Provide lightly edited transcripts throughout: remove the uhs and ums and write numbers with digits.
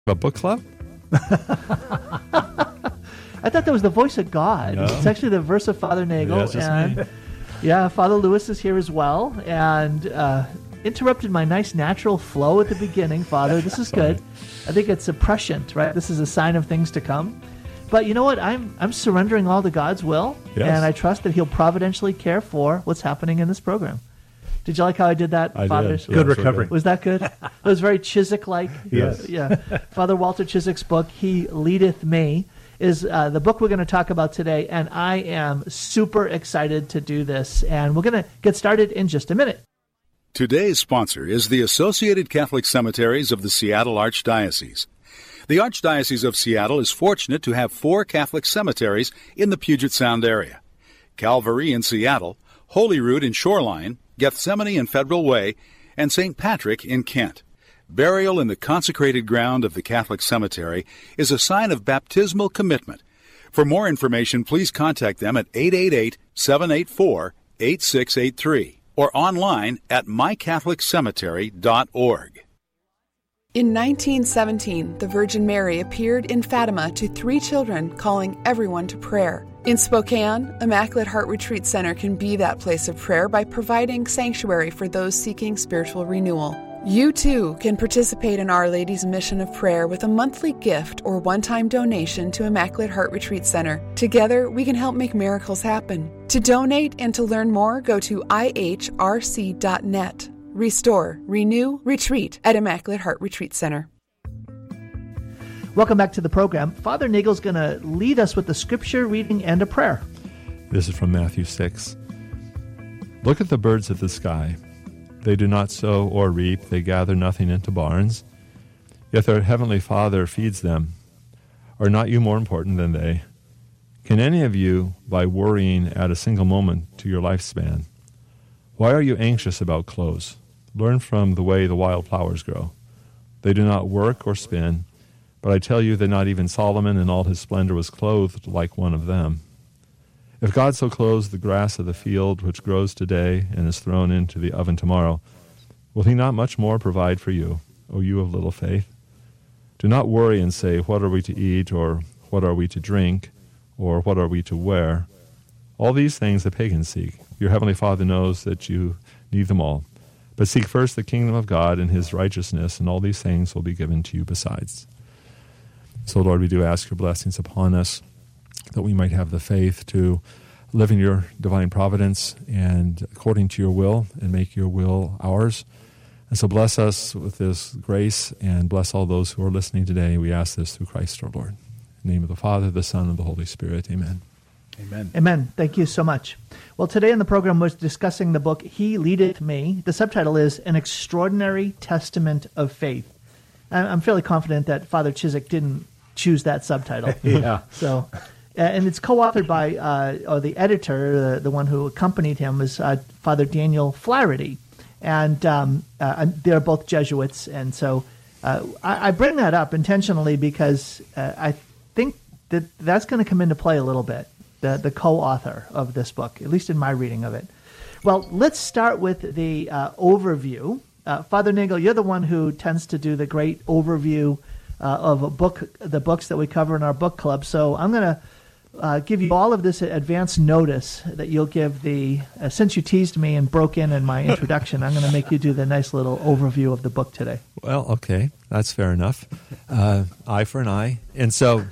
A book club? I thought that was the voice of God. No. It's actually the verse of Father Nagel. Yes, it's me. Yeah, Father Lewis is here as well, and interrupted my nice natural flow at the beginning, Father. This is good. I think it's a prescient, right? This is a sign of things to come. But you know what? I'm surrendering all to God's will, Yes. and I trust that He'll providentially care for what's happening in this program. Did you like how I did that, I Father? did. Good Yeah, recovery. Was that good? It was very Chiswick-like. Yes. Yeah. Father Walter Chiswick's book, He Leadeth Me, is the book we're going to talk about today, and I am super excited to do this. And we're going to get started in just a minute. Today's sponsor is the Associated Catholic Cemeteries of the Seattle Archdiocese. The Archdiocese of Seattle is fortunate to have 4 Catholic cemeteries in the Puget Sound area: Calvary in Seattle, Holyrood in Shoreline, Gethsemane in Federal Way, and St. Patrick in Kent. Burial in the consecrated ground of the Catholic cemetery is a sign of baptismal commitment. For more information, please contact them at 888-784-8683 or online at mycatholiccemetery.org. In 1917, the Virgin Mary appeared in Fatima to 3 children, calling everyone to prayer. In Spokane, Immaculate Heart Retreat Center can be that place of prayer by providing sanctuary for those seeking spiritual renewal. You too can participate in Our Lady's mission of prayer with a monthly gift or one-time donation to Immaculate Heart Retreat Center. Together, we can help make miracles happen. To donate and to learn more, go to ihrc.net. Restore, renew, retreat at Immaculate Heart Retreat Center. Welcome back to the program. Father Nagel's going to lead us with the scripture reading and a prayer. This is from Matthew 6. Look at the birds of the sky. They do not sow or reap. They gather nothing into barns. Yet their heavenly Father feeds them. Are not you more important than they? Can any of you, by worrying, add a single moment to your lifespan? Why are you anxious about clothes? Learn from the way the wild flowers grow. They do not work or spin, but I tell you that not even Solomon in all his splendor was clothed like one of them. If God so clothes the grass of the field, which grows today and is thrown into the oven tomorrow, will He not much more provide for you, O you of little faith? Do not worry and say, what are we to eat, or what are we to drink, or what are we to wear? All these things the pagans seek. Your heavenly Father knows that you need them all. But seek first the kingdom of God and His righteousness, and all these things will be given to you besides. So, Lord, we do ask your blessings upon us, that we might have the faith to live in your divine providence and according to your will, and make your will ours. And so bless us with this grace, and bless all those who are listening today. We ask this through Christ our Lord. In the name of the Father, the Son, and the Holy Spirit. Amen. Amen. Amen. Thank you so much. Well, today in the program we're discussing the book, He Leadeth Me. The subtitle is An Extraordinary Testament of Faith. I'm fairly confident that Father Chiswick didn't choose that subtitle. Yeah. So, and it's co-authored by, or the editor, the one who accompanied him, was Father Daniel Flaherty. And they're both Jesuits. And so I bring that up intentionally because I think that's going to come into play a little bit. The co-author of this book, at least in my reading of it. Well, let's start with the overview. Father Nagel, you're the one who tends to do the great overview of the books that we cover in our book club. So I'm going to give you all of this advance notice that you'll give since you teased me and broke in my introduction, I'm going to make you do the nice little overview of the book today. Well, okay, that's fair enough. Eye for an eye. And so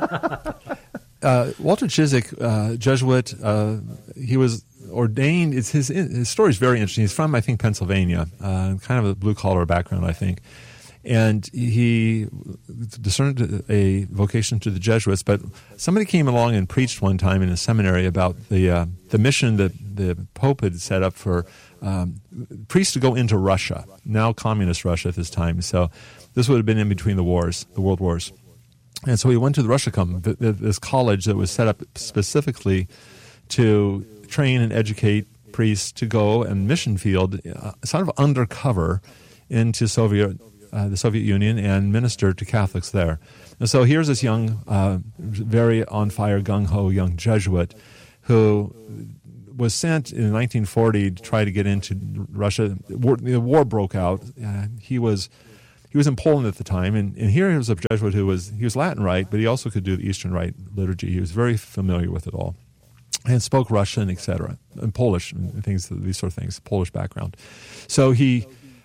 Walter Chiswick, Jesuit, he was ordained. His story is very interesting. He's from, I think, Pennsylvania, kind of a blue-collar background, I think. And he discerned a vocation to the Jesuits, but somebody came along and preached one time in a seminary about the mission that the Pope had set up for priests to go into Russia, now communist Russia at this time. So this would have been in between the wars, the world wars. And so he went to the Russia this college that was set up specifically to train and educate priests to go and mission field, sort of undercover into the Soviet Union and minister to Catholics there. And so here's this young, very on-fire, gung-ho young Jesuit who was sent in 1940 to try to get into Russia. The war broke out. He was was in Poland at the time, and here he was a Jesuit he was Latin Rite, but he also could do the Eastern Rite liturgy. He was very familiar with it all, and spoke Russian, etc., and Polish and these sort of things, Polish background. So he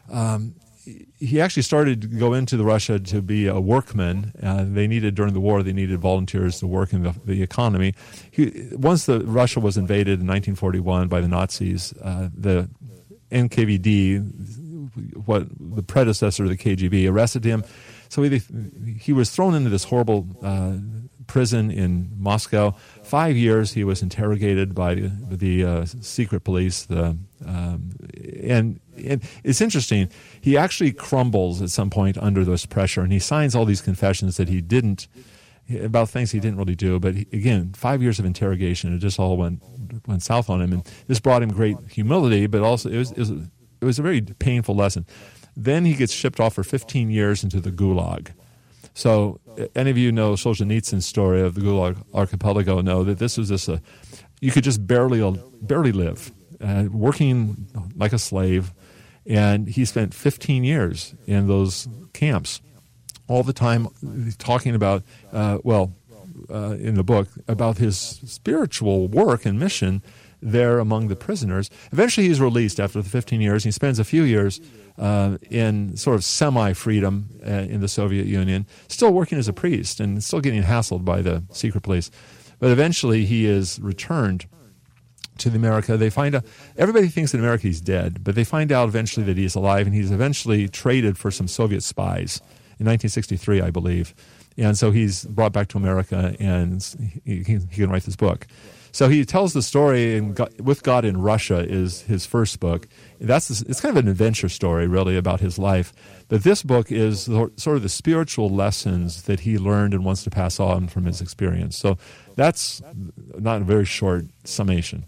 actually started to go into Russia to be a workman. During the war, they needed volunteers to work in the economy. Once Russia was invaded in 1941 by the Nazis, the NKVD, the predecessor of the KGB, arrested him. So he was thrown into this horrible prison in Moscow. 5 years he was interrogated by the secret police. And it's interesting. He actually crumbles at some point under this pressure, and he signs all these confessions that he didn't, about things he didn't really do. But again, 5 years of interrogation, it just all went south on him. And this brought him great humility, but also it was a very painful lesson. Then he gets shipped off for 15 years into the Gulag. So any of you know Solzhenitsyn's story of the Gulag Archipelago know that this was you could just barely live, working like a slave. And he spent 15 years in those camps, all the time talking about, in the book, about his spiritual work and mission there among the prisoners. Eventually he's released after the 15 years. He spends a few years in sort of semi-freedom in the Soviet Union, still working as a priest and still getting hassled by the secret police. But eventually he is returned to America. They find out, everybody thinks in America he's dead, but they find out eventually that he's alive, and he's eventually traded for some Soviet spies in 1963, I believe. And so he's brought back to America, and he can write this book. So he tells the story, and With God in Russia is his first book. It's kind of an adventure story, really, about his life. But this book is sort of the spiritual lessons that he learned and wants to pass on from his experience. So that's not a very short summation.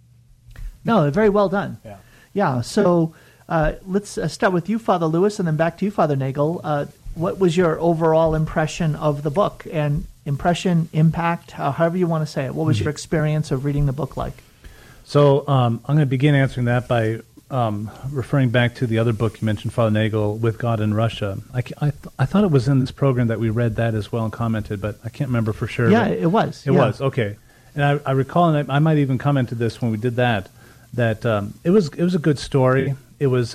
No, very well done. Yeah. So let's start with you, Father Lewis, and then back to you, Father Nagel. What was your overall impression of the book? And impression, impact, however you want to say it. What was your experience of reading the book like? So I'm going to begin answering that by referring back to the other book you mentioned, Father Nagel, With God in Russia. I thought it was in this program that we read that as well and commented, but I can't remember for sure. Yeah, it was. It was, okay. And I recall, and I might even commented this when we did that it was a good story. It was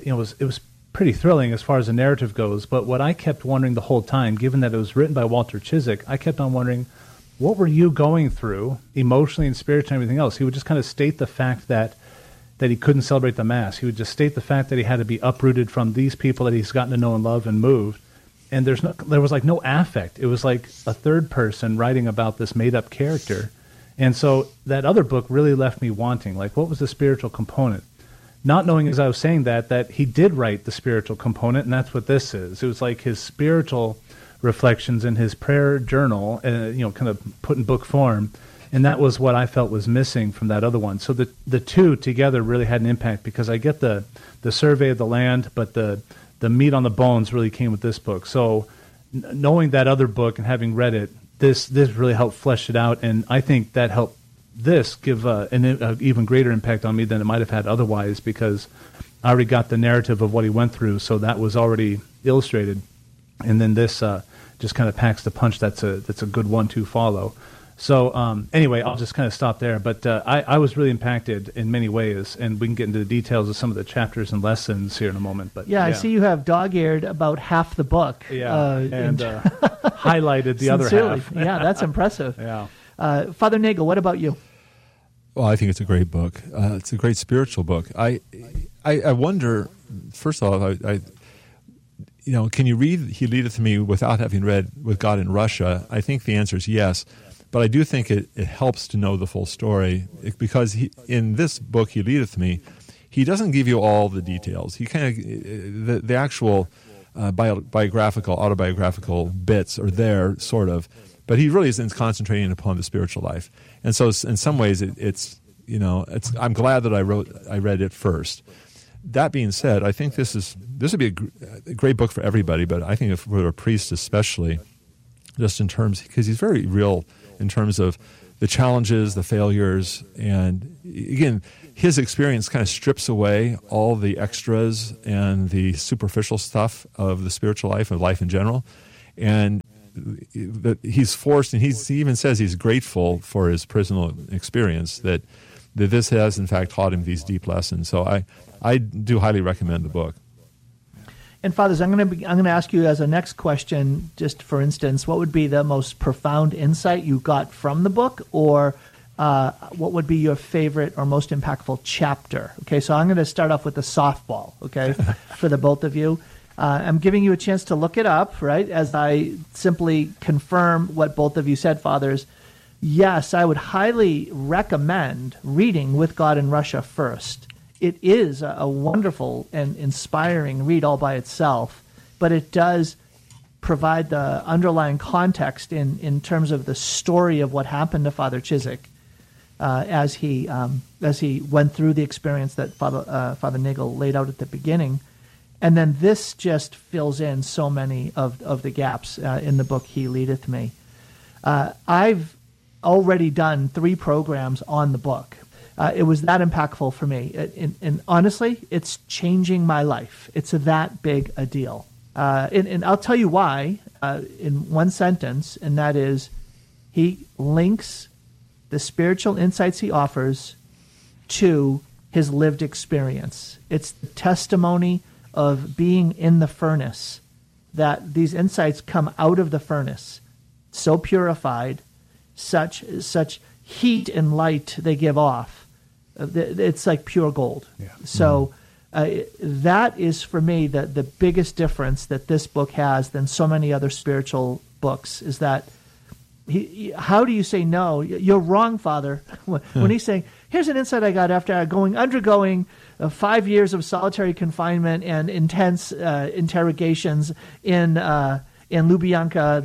pretty thrilling as far as the narrative goes. But what I kept wondering the whole time, given that it was written by Walter Ciszek, I kept on wondering, what were you going through emotionally and spiritually and everything else? He would just kind of state the fact that he couldn't celebrate the Mass. He would just state the fact that he had to be uprooted from these people that he's gotten to know and love and moved. And there was like no affect. It was like a third person writing about this made-up character. And so that other book really left me wanting. Like, what was the spiritual component? Not knowing, as I was saying that he did write the spiritual component, and that's what this is. It was like his spiritual reflections in his prayer journal, kind of put in book form. And that was what I felt was missing from that other one. So the two together really had an impact, because I get the survey of the land, but the meat on the bones really came with this book. So knowing that other book and having read it, this really helped flesh it out, and I think that helped this give an even greater impact on me than it might have had otherwise, because I already got the narrative of what he went through, so that was already illustrated, and then this just kind of packs the punch. That's a good one to follow. So anyway, I'll just kind of stop there. But I was really impacted in many ways, and we can get into the details of some of the chapters and lessons here in a moment. But yeah. I see you have dog-eared about half the book. Yeah, and highlighted the other half. Yeah, that's impressive. Yeah. Father Nagel, what about you? Well, I think it's a great book. It's a great spiritual book. I wonder, first of all, can you read He Leadeth Me without having read With God in Russia? I think the answer is yes. But I do think it helps to know the full story, because in this book, He Leadeth Me, he doesn't give you all the details. He kind of, the actual autobiographical bits are there, sort of, but he really isn't concentrating upon the spiritual life. And so in some ways, I'm glad that I read it first. That being said, I think this would be a great book for everybody, but I think for a priest especially, just in terms, because he's very real in terms of the challenges, the failures, and again, his experience kind of strips away all the extras and the superficial stuff of the spiritual life, of life in general, and that he's forced, and he even says he's grateful for his personal experience, that this has in fact taught him these deep lessons. So I do highly recommend the book. And fathers, I'm going to ask you as a next question, just for instance, what would be the most profound insight you got from the book, or what would be your favorite or most impactful chapter? Okay, so I'm going to start off with the softball, okay, for the both of you. I'm giving you a chance to look it up, right, as I simply confirm what both of you said, fathers. Yes, I would highly recommend reading With God in Russia first. It is a wonderful and inspiring read all by itself, but it does provide the underlying context in terms of the story of what happened to Father Chiswick as he went through the experience that Father Nagel laid out at the beginning. And then this just fills in so many of the gaps in the book, He Leadeth Me. I've already done 3 programs on the book. It was that impactful for me. And honestly, it's changing my life. It's that big a deal. And I'll tell you why in one sentence, and that is he links the spiritual insights he offers to his lived experience. It's the testimony of being in the furnace, that these insights come out of the furnace, so purified, such heat and light they give off. It's like pure gold. Yeah. So that is, for me, the biggest difference that this book has than so many other spiritual books, is that how do you say no? You're wrong, Father. When he's saying, here's an insight I got after undergoing 5 years of solitary confinement and intense interrogations in Lubyanka,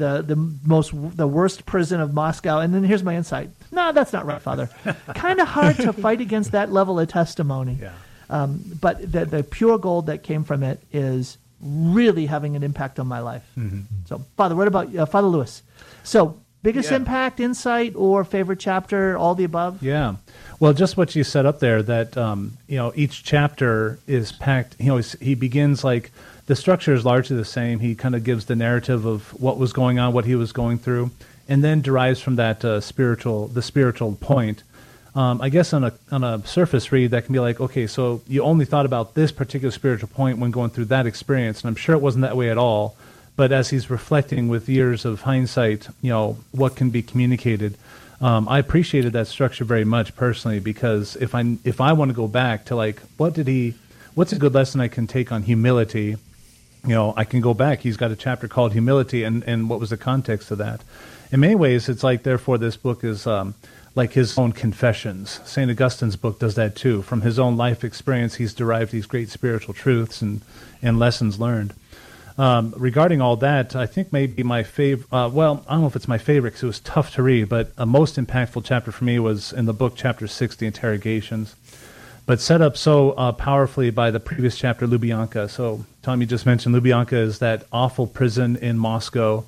the worst prison of Moscow, and then here's my insight. No, that's not right, Father. Kind of hard to fight against that level of testimony. Yeah. But the pure gold that came from it is really having an impact on my life. Mm-hmm. So, Father, what about Father Lewis? So, biggest impact, insight, or favorite chapter, all the above? Yeah. Well, just what you set up there, that each chapter is packed. He begins like, the structure is largely the same. He kind of gives the narrative of what was going on, what he was going through, and then derives from that the spiritual point. I guess on a surface read, that can be like, okay, so you only thought about this particular spiritual point when going through that experience, and I'm sure it wasn't that way at all. But as he's reflecting with years of hindsight, what can be communicated. I appreciated that structure very much personally, because if I want to go back to like, what's a good lesson I can take on humility? I can go back. He's got a chapter called Humility, and what was the context of that? In many ways, it's like, therefore, this book is like his own confessions. St. Augustine's book does that too. From his own life experience, he's derived these great spiritual truths and lessons learned. Regarding all that, I think maybe my favorite, I don't know if it's my favorite because it was tough to read, but a most impactful chapter for me was in the book, chapter 6, the interrogations, but set up so powerfully by the previous chapter, Lubyanka. So, Tom, you just mentioned Lubyanka is that awful prison in Moscow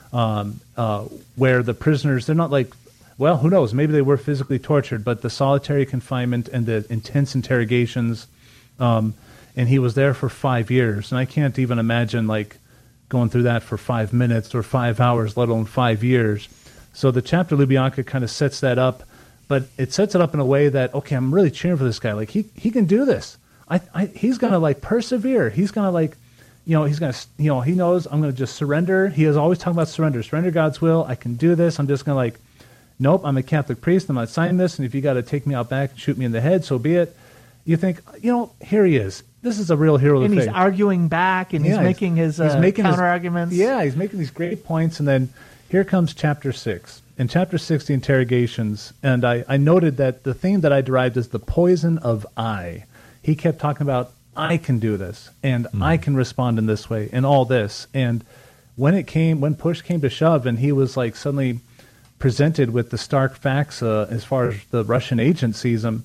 where the prisoners, they're not like, well, who knows, maybe they were physically tortured, but the solitary confinement and the intense interrogations, and he was there for 5 years. And I can't even imagine like going through that for 5 minutes or 5 hours, let alone 5 years. So the chapter Lubyanka kind of sets that up, but it sets it up in a way that, okay, I'm really cheering for this guy. Like he can do this. He's going to like persevere. He's going to like, he's going to, he knows I'm going to just surrender. He is always talking about surrender God's will. I can do this. I'm just going to like, nope, I'm a Catholic priest. I'm not signing this. And if you got to take me out back and shoot me in the head, so be it. You think, here he is. This is a real hero of the faith. And he's arguing back, and he's making his counter-arguments. Yeah, he's making these great points. And then here comes chapter 6. In chapter 6, the interrogations, and I noted that the theme that I derived is the poison of I. He kept talking about, I can do this, and I can respond in this way, and all this. And when push came to shove, and he was like suddenly presented with the stark facts as far as the Russian agent sees him,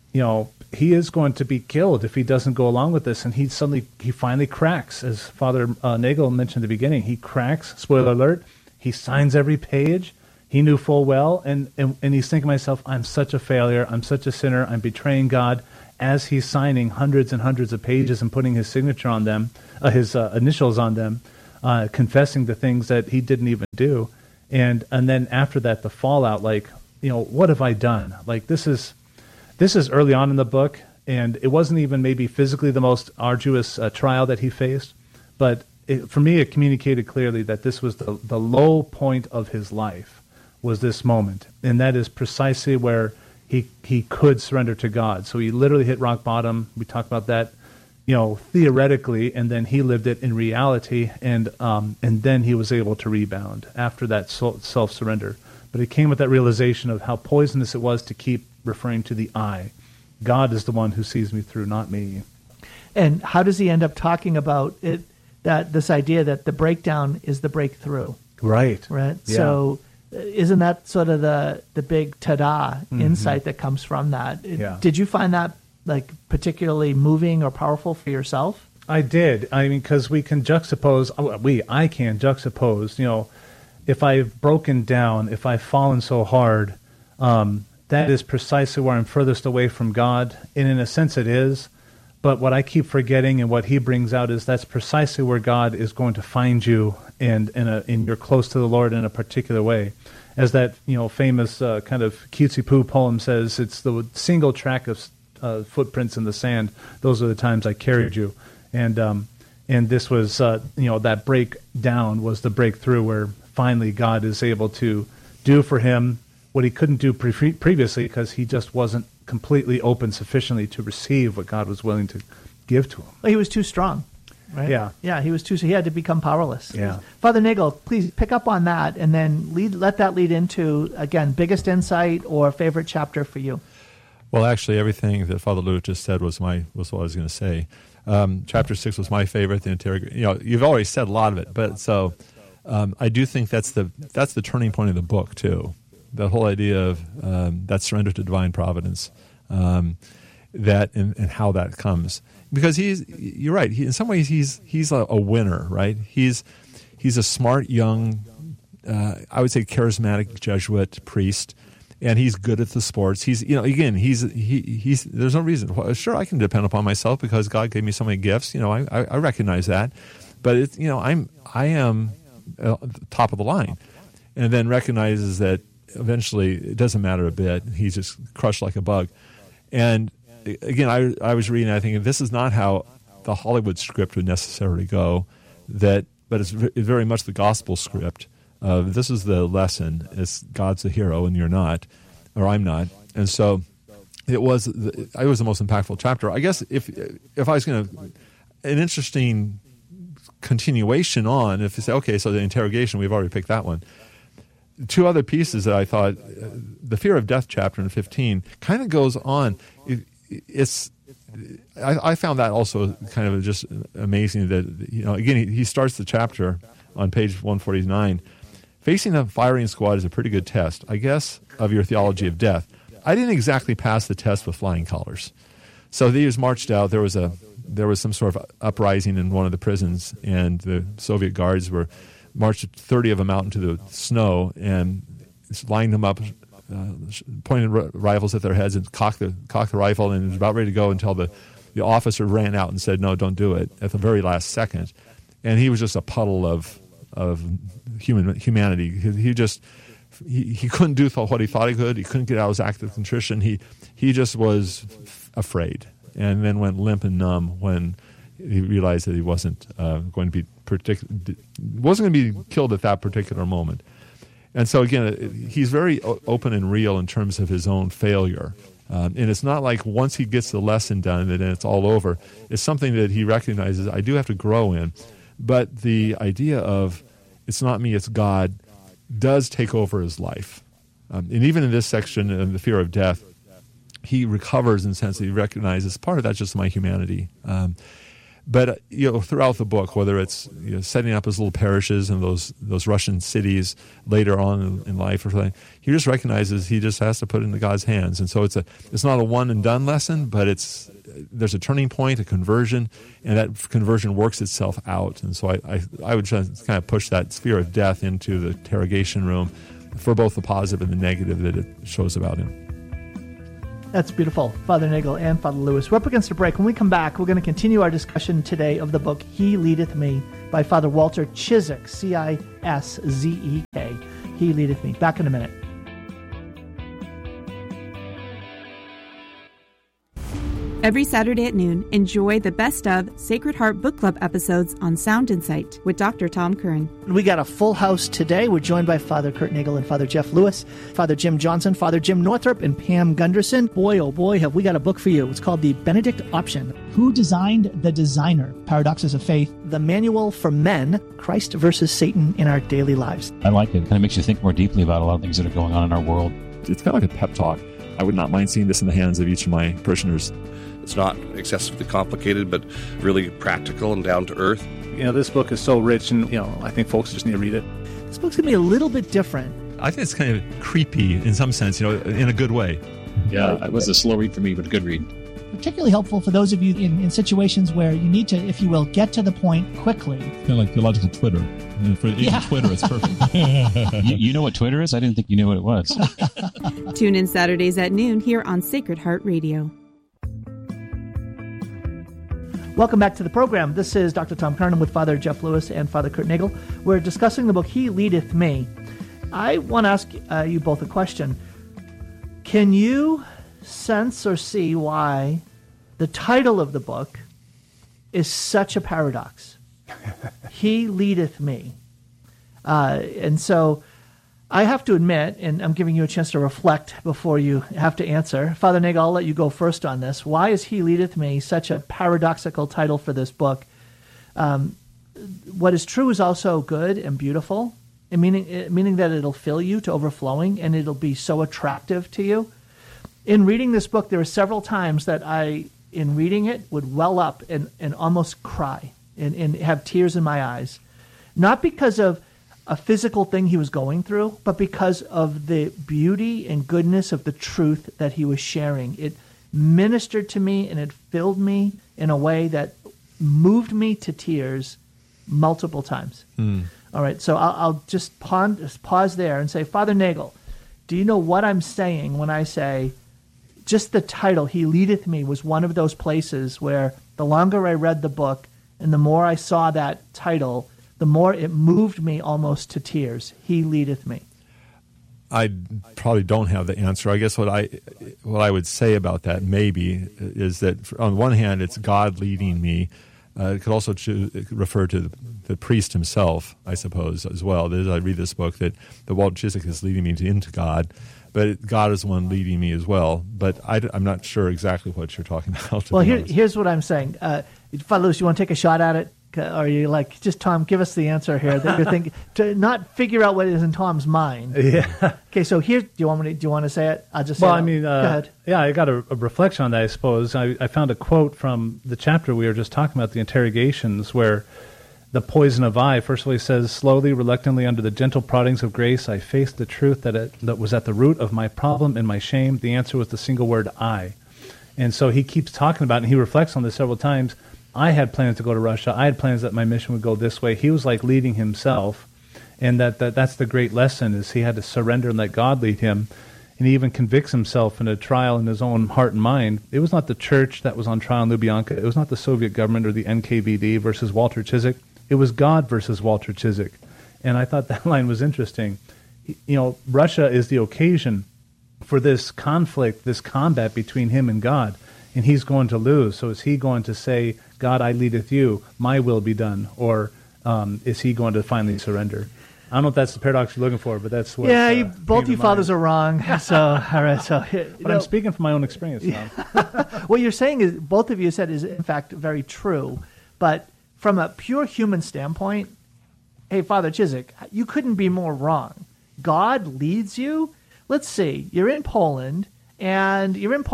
he is going to be killed if he doesn't go along with this. And he finally cracks, as Father Nagel mentioned at the beginning. He cracks, spoiler alert, he signs every page. he knew full well, and he's thinking to himself, I'm such a failure, I'm such a sinner, I'm betraying God, as he's signing hundreds and hundreds of pages and putting his signature on them, his initials on them, confessing the things that he didn't even do. And then after that, the fallout, like, what have I done? Like, this is early on in the book, and it wasn't even maybe physically the most arduous trial that he faced, but for me, it communicated clearly that this was the low point of his life, was this moment. And that is precisely where he could surrender to God. So he literally hit rock bottom. We talked about that, theoretically, and then he lived it in reality, and then he was able to rebound after that self-surrender. But it came with that realization of how poisonous it was to keep referring to the I. God is the one who sees me through, not me. And how does he end up talking about it? That this idea that the breakdown is the breakthrough. Right. Yeah. So isn't that sort of the big ta-da insight that comes from that? Did you find that like particularly moving or powerful for yourself? I did. I mean, because I can juxtapose, if I've broken down, if I've fallen so hard, that is precisely where I'm furthest away from God. And in a sense it is. But what I keep forgetting and what he brings out is that's precisely where God is going to find you, and you're close to the Lord in a particular way. As that famous kind of cutesy-poo poem says, it's the single track of footprints in the sand. Those are the times I carried you. And this was, that breakdown was the breakthrough where finally God is able to do for him what he couldn't do previously, because he just wasn't completely open sufficiently to receive what God was willing to give to him. Well, he was too strong, right? Yeah, he was too. So he had to become powerless. Yeah. Father Nagel, please pick up on that, and then let that lead into, again, biggest insight or favorite chapter for you. Well, actually, everything that Father Luke just said was what I was going to say. Chapter 6 was my favorite. The you've already said a lot of it, but so I do think that's the turning point of the book too. The whole idea of that surrender to divine providence, that and how that comes, because you're right. In some ways, he's a winner, right? He's a smart young, I would say, charismatic Jesuit priest, and he's good at the sports. He's there's no reason. Well, sure, I can depend upon myself because God gave me so many gifts. I recognize that, but I am top of the line, and then recognizes that. Eventually, it doesn't matter a bit. He's just crushed like a bug. And again, I was reading, I think, this is not how the Hollywood script would necessarily go, but it's very much the gospel script. This is the lesson. It's God's the hero and you're not, or I'm not. And so it was the most impactful chapter. I guess if I was going to, an interesting continuation on, if you say, okay, so the interrogation, we've already picked that one. Two other pieces that I thought, the fear of death chapter in 15 kind of goes on. I found that also kind of just amazing that, again, he starts the chapter on page 149. Facing a firing squad is a pretty good test, I guess, of your theology of death. I didn't exactly pass the test with flying colors. So they was marched out. There was some sort of uprising in one of the prisons, and the Soviet guards marched 30 of them out into the snow and lined them up, pointed rifles at their heads and cocked the rifle, and was about ready to go until the officer ran out and said, "No, don't do it," at the very last second. And he was just a puddle of humanity. He couldn't do what he thought he could. He couldn't get out of his act of contrition. He just was afraid, and then went limp and numb when he realized that he wasn't going to be killed at that particular moment. And so again, he's very open and real in terms of his own failure. And it's not like once he gets the lesson done and it's all over. It's something that he recognizes I do have to grow in. But the idea of it's not me, it's God, does take over his life. And even in this section, in the fear of death, he recovers in the sense that he recognizes part of that's just my humanity. But throughout the book, whether it's setting up his little parishes in those Russian cities later on in life or something, he just recognizes he just has to put it into God's hands. And so it's not a one and done lesson, but there's a turning point, a conversion, and that conversion works itself out. And so I would just kind of push that sphere of death into the interrogation room, for both the positive and the negative that it shows about him. That's beautiful, Father Nagel and Father Lewis. We're up against a break. When we come back, we're going to continue our discussion today of the book He Leadeth Me by Father Walter Ciszek, C-I-S-Z-E-K. He Leadeth Me. Back in a minute. Every Saturday at noon, enjoy the best of Sacred Heart Book Club episodes on Sound Insight with Dr. Tom Curran. We got a full house today. We're joined by Father Kurt Nagel and Father Jeff Lewis, Father Jim Johnson, Father Jim Northrup, and Pam Gunderson. Boy, oh boy, have we got a book for you. It's called The Benedict Option. Who Designed the Designer? Paradoxes of Faith. The Manual for Men, Christ versus Satan in Our Daily Lives. I like it. It kind of makes you think more deeply about a lot of things that are going on in our world. It's kind of like a pep talk. I would not mind seeing this in the hands of each of my parishioners. It's not excessively complicated, but really practical and down to earth. This book is so rich, and, I think folks just need to read it. This book's going to be a little bit different. I think it's kind of creepy in some sense, in a good way. Yeah, it was a slow read for me, but a good read. Particularly helpful for those of you in situations where you need to, if you will, get to the point quickly. Kind of like theological Twitter. For the age of Twitter, it's perfect. You know what Twitter is? I didn't think you knew what it was. Tune in Saturdays at noon here on Sacred Heart Radio. Welcome back to the program. This is Dr. Tom Curran with Father Jeff Lewis and Father Kurt Nagel. We're discussing the book He Leadeth Me. I want to ask you both a question. Can you sense or see why the title of the book is such a paradox? He leadeth me. And so I have to admit, and I'm giving you a chance to reflect before you have to answer. Father Nagel, I'll let you go first on this. Why is He Leadeth Me such a paradoxical title for this book? What is true is also good and beautiful, and meaning that it'll fill you to overflowing, and it'll be so attractive to you. In reading this book, there are several times that I, in reading it, would well up and almost cry and have tears in my eyes. Not because of a physical thing he was going through, but because of the beauty and goodness of the truth that he was sharing. It ministered to me and it filled me in a way that moved me to tears multiple times. All right, so I'll just pause there and say, Father Nagel, do you know what I'm saying when I say just the title, He Leadeth Me, was one of those places where the longer I read the book and the more I saw that title, the more it moved me almost to tears. He leadeth me. I probably don't have the answer. I guess what I would say about that maybe is that on one hand, it's God leading me. It could also refer to the priest himself, I suppose, as well. As I read this book, that Walter Ciszek is leading me into God, but God is the one leading me as well. But I'm not sure exactly what you're talking about. Well, here's what I'm saying. Father Lewis, you want to take a shot at it? Or are you like, just Tom, give us the answer here that you're thinking, to not figure out what is in Tom's mind. Yeah. Okay, so here, do you want to say it? I'll just say it. Go ahead. Yeah, I got a reflection on that, I suppose. I found a quote from the chapter we were just talking about, the interrogations, where the poison of I, first of all, he says, slowly, reluctantly, under the gentle proddings of grace, I faced the truth that was at the root of my problem and my shame. The answer was the single word, I. And so he keeps talking about it, and he reflects on this several times. I had plans to go to Russia. I had plans that my mission would go this way. He was like leading himself, and that's the great lesson, is he had to surrender and let God lead him. And he even convicts himself in a trial in his own heart and mind. It was not the church that was on trial in Lubyanka. It was not the Soviet government or the NKVD versus Walter Ciszek. It was God versus Walter Ciszek. And I thought that line was interesting. Russia is the occasion for this conflict, this combat between him and God. And he's going to lose. So is he going to say, God, I leadeth you, my will be done? Or is he going to finally surrender? I don't know if that's the paradox you're looking for, but that's what... Yeah, both you fathers are wrong. So, all right. So, but I'm speaking from my own experience now. What you're saying is, both of you said is, in fact, very true. But from a pure human standpoint, hey, Father Ciszek, you couldn't be more wrong. God leads you. Let's see, you're in Poland, and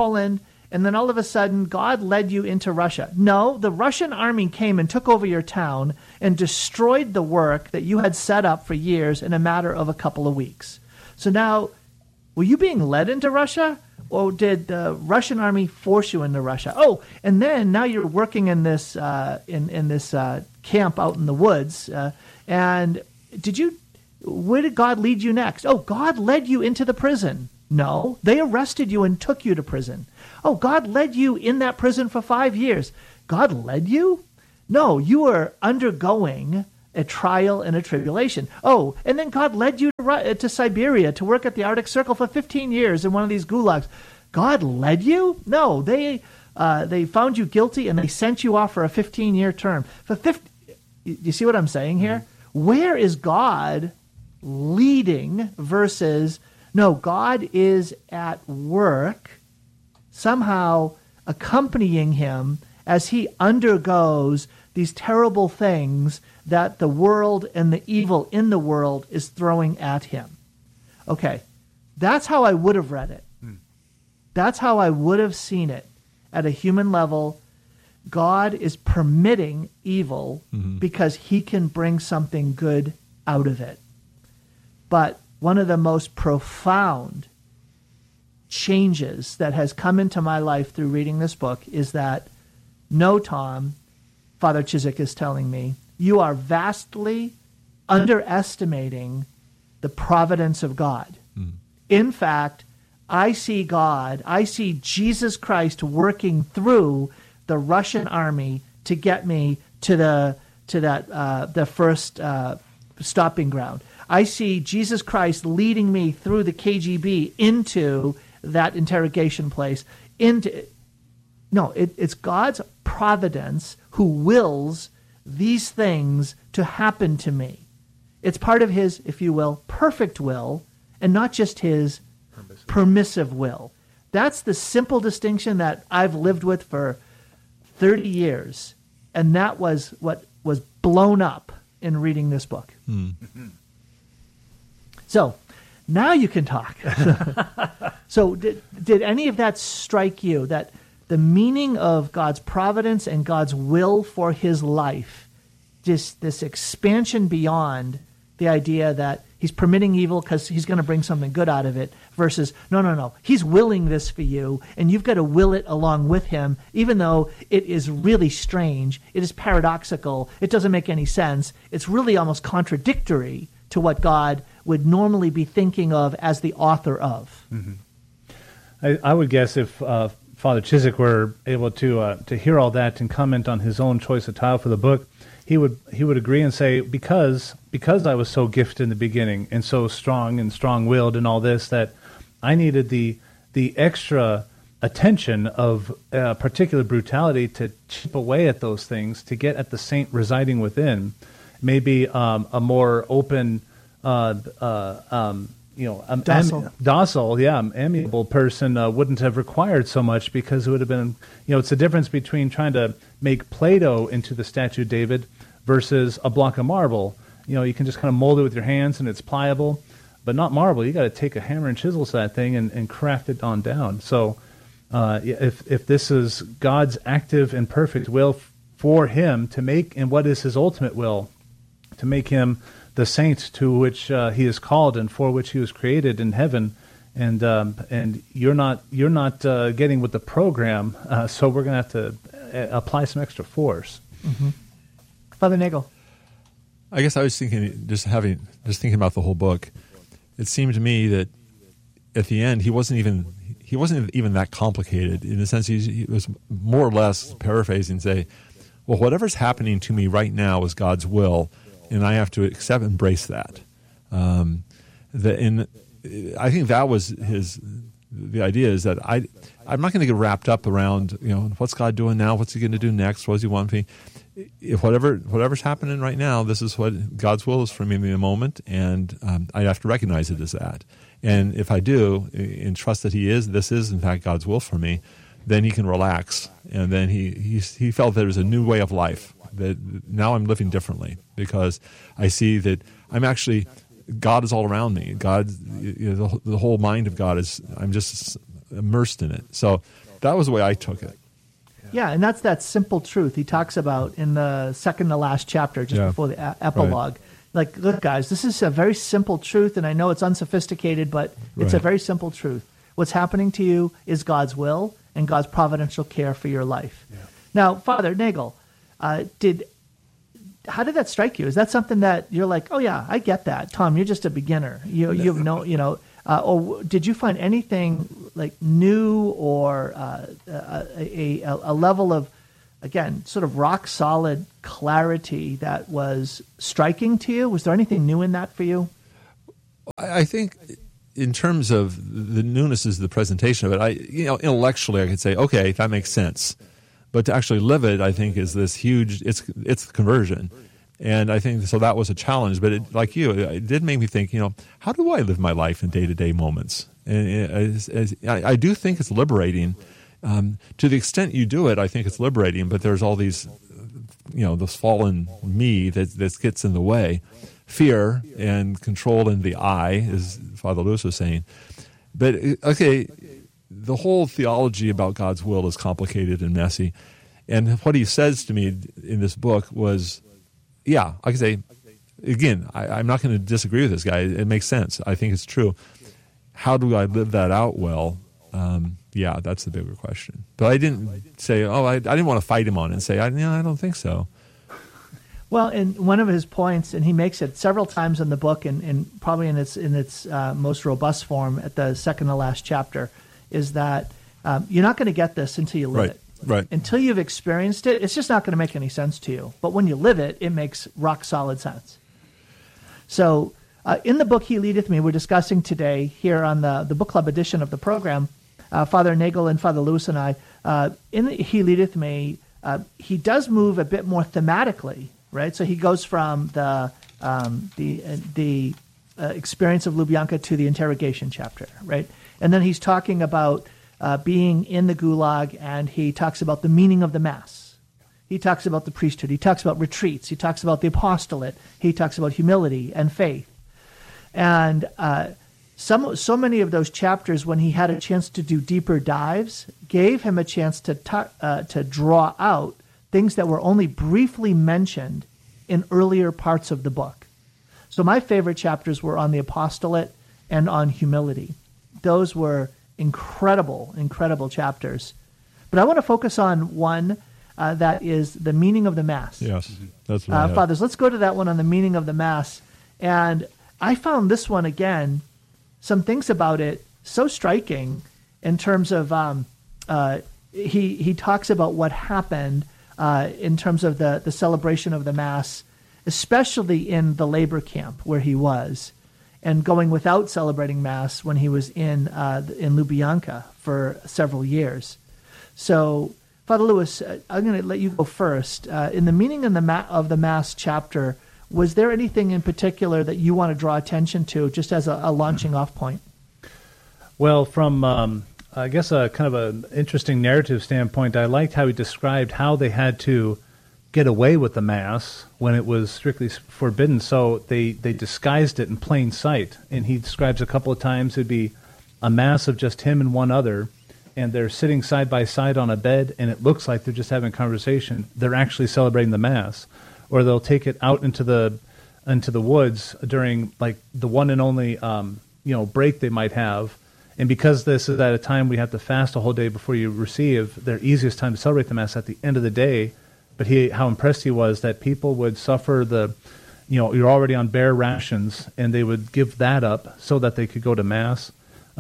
then all of a sudden, God led you into Russia. No, the Russian army came and took over your town and destroyed the work that you had set up for years in a matter of a couple of weeks. So now, were you being led into Russia, or did the Russian army force you into Russia? Oh, and then now you're working in this camp out in the woods. And did you Where did God lead you next? Oh, God led you into the prison. No, they arrested you and took you to prison. Oh, God led you in that prison for 5 years. God led you? No, you were undergoing a trial and a tribulation. Oh, and then God led you to Siberia to work at the Arctic Circle for 15 years in one of these gulags. God led you? No, they found you guilty and they sent you off for a 15-year term. You see what I'm saying here? Where is God leading versus, no, God is at work, somehow accompanying him as he undergoes these terrible things that the world and the evil in the world is throwing at him. Okay, that's how I would have read it. That's how I would have seen it at a human level. God is permitting evil because he can bring something good out of it. But one of the most profound changes that has come into my life through reading this book is that, no, Tom, Father Chizik is telling me, you are vastly underestimating the providence of God. In fact, I see God, I see Jesus Christ working through the Russian army to get me to the first stopping ground. I see Jesus Christ leading me through the KGB into that interrogation place. It's God's providence who wills these things to happen to me. It's part of his, if you will, perfect will, and not just his permissive will. That's the simple distinction that I've lived with for 30 years, and that was what was blown up in reading this book. So now you can talk. So did any of that strike you, that the meaning of God's providence and God's will for his life, just this expansion beyond the idea that he's permitting evil because he's going to bring something good out of it, versus, no, he's willing this for you, and you've got to will it along with him, even though it is really strange, it is paradoxical, it doesn't make any sense, it's really almost contradictory to what God would normally be thinking of as the author of. I would guess if Father Chizik were able to hear all that and comment on his own choice of title for the book, he would agree and say, because I was so gifted in the beginning and so strong and strong-willed and all this, that I needed the extra attention of particular brutality to chip away at those things, to get at the saint residing within. Maybe a more open, docile, amiable person wouldn't have required so much, because it would have been, it's the difference between trying to make Play-Doh into the statue of David versus a block of marble. You can just kind of mold it with your hands and it's pliable, but not marble. You got to take a hammer and chisel to that thing and craft it on down. So if this is God's active and perfect will for him to make, and what is his ultimate will, to make him the saint to which he is called and for which he was created in heaven, and you're not getting with the program, so we're going to have to apply some extra force. Father Nagel. I guess I was thinking, just thinking about the whole book, it seemed to me that at the end he wasn't even that complicated, in the sense he was more or less paraphrasing, say, well, whatever's happening to me right now is God's will, and I have to embrace that. I think that was the idea, is that I'm not going to get wrapped up around, what's God doing now? What's he going to do next? What does he want me? If whatever's happening right now, this is what God's will is for me in the moment, and I have to recognize it as that. And if I do, and trust that this is in fact God's will for me, then he can relax. And then he felt there was a new way of life, that now I'm living differently, because I see that God is all around me. God, the whole mind of God I'm just immersed in it. So that was the way I took it. Yeah, and that's that simple truth he talks about in the second to last chapter, just before the epilogue. Right. Like, look, guys, this is a very simple truth, and I know it's unsophisticated, but it's a very simple truth. What's happening to you is God's will and God's providential care for your life. Yeah. Now, Father Nagel, did how did that strike you? Is that something that you're like, oh yeah, I get that, Tom? You're just a beginner. You have no, or did you find anything like new or a level of, again, sort of rock solid clarity that was striking to you? Was there anything new in that for you? I think in terms of the newness is the presentation of it. Intellectually I could say, okay, that makes sense. But to actually live it, I think, is this huge, it's conversion. And I think, so that was a challenge. But it did make me think, how do I live my life in day-to-day moments? And I do think it's liberating. To the extent you do it, I think it's liberating. But there's all these, this fallen me that gets in the way. Fear and control in the I, as Father Lewis was saying. But, okay, the whole theology about God's will is complicated and messy. And what he says to me in this book was, I can say, again, I'm not going to disagree with this guy. It makes sense. I think it's true. How do I live that out well? That's the bigger question. But I didn't say, I didn't want to fight him on it and say, I don't think so. Well, and one of his points, and he makes it several times in the book, and probably in its most robust form at the second to last chapter, is that you're not going to get this until you live it. Right. Until you've experienced it, it's just not going to make any sense to you. But when you live it, it makes rock solid sense. So in the book, He Leadeth Me, we're discussing today here on the book club edition of the program, Father Nagel and Father Lewis and I, in He Leadeth Me, he does move a bit more thematically, right? So he goes from the experience of Lubyanka to the interrogation chapter, right? And then he's talking about being in the Gulag, and he talks about the meaning of the Mass. He talks about the priesthood. He talks about retreats. He talks about the apostolate. He talks about humility and faith. And so many of those chapters, when he had a chance to do deeper dives, gave him a chance to draw out things that were only briefly mentioned in earlier parts of the book. So my favorite chapters were on the apostolate and on humility. Those were incredible chapters. But I want to focus on one that is the meaning of the Mass. Yes, that's right. Fathers, let's go to that one on the meaning of the Mass. And I found this one, again, some things about it so striking in terms of he talks about what happened in terms of the celebration of the Mass, especially in the labor camp where he was, and going without celebrating Mass when he was in Lubyanka for several years. So, Father Lewis, I'm going to let you go first. In the meaning of the Mass chapter, was there anything in particular that you want to draw attention to, just as a launching off point? Well, from I guess a kind of an interesting narrative standpoint, I liked how he described how they had to get away with the Mass when it was strictly forbidden. So they disguised it in plain sight. And he describes a couple of times it'd be a Mass of just him and one other, and they're sitting side by side on a bed, and it looks like they're just having a conversation. They're actually celebrating the Mass. Or they'll take it out into the woods during like the one and only break they might have. And because this is at a time we have to fast a whole day before you receive, their easiest time to celebrate the Mass at the end of the day. But how impressed he was that people would suffer you're already on bare rations, and they would give that up so that they could go to Mass.